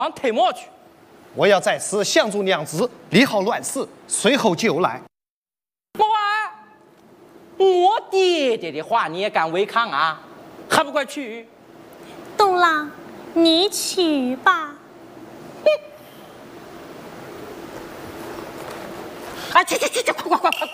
往退磨去。 我要在此相助娘子，理好乱事，随后就来。 我爹爹的话你也敢违抗啊？还不快去！ 东郎，你去吧。 哎，去，快！